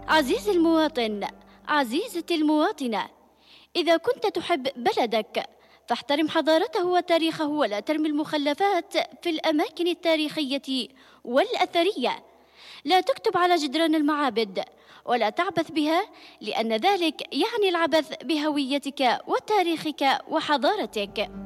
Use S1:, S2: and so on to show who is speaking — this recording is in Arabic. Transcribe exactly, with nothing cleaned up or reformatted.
S1: عزيزي المواطن، عزيزتي المواطنة، إذا كنت تحب بلدك فاحترم حضارته وتاريخه، ولا ترمي المخلفات في الأماكن التاريخية والأثرية. لا تكتب على جدران المعابد ولا تعبث بها، لأن ذلك يعني العبث بهويتك وتاريخك وحضارتك.